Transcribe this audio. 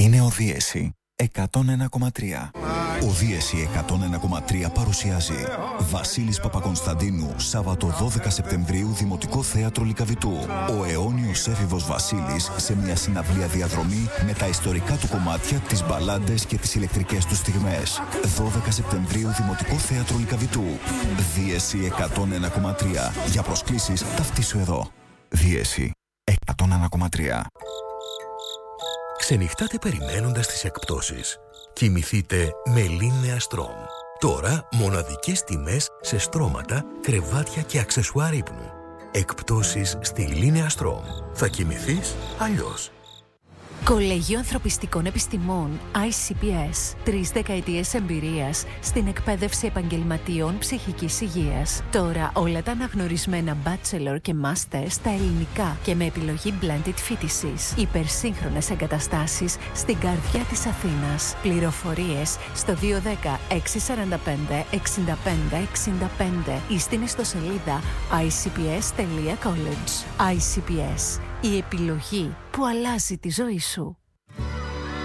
Είναι ο Δίεση 101,3. Ο Δίεση 101,3 παρουσιάζει Βασίλης Παπακονσταντίνου, Σάββατο 12 Σεπτεμβρίου, Δημοτικό Θέατρο Λυκαβητού. Ο αιώνιος έφηβος Βασίλης σε μια συναυλία διαδρομή με τα ιστορικά του κομμάτια, τις μπαλάντες και τις ηλεκτρικές του στιγμές. 12 Σεπτεμβρίου, Δημοτικό Θέατρο Λυκαβητού. Δίεση 101,3. Για προσκλήσεις ταυτίσου εδώ. Δίεση 101,3. Ξενυχτάτε περιμένοντας τις εκπτώσεις. Κοιμηθείτε με Λίνεα Στρομ. Τώρα μοναδικές τιμές σε στρώματα, κρεβάτια και αξεσουάρ ύπνου. Εκπτώσεις στη Λίνεα Στρομ. Θα κοιμηθείς αλλιώς. Κολέγιο Ανθρωπιστικών Επιστημών ICPS. 3 δεκαετίες εμπειρίας στην εκπαίδευση επαγγελματιών ψυχικής υγείας. Τώρα όλα τα αναγνωρισμένα bachelor και master στα ελληνικά και με επιλογή blended φοιτησης. Υπερσύγχρονες εγκαταστάσεις στην καρδιά της Αθήνας. Πληροφορίες στο 210 645 65 65 ή στην ιστοσελίδα icps.college. ICPS. Η επιλογή που αλλάζει τη ζωή σου.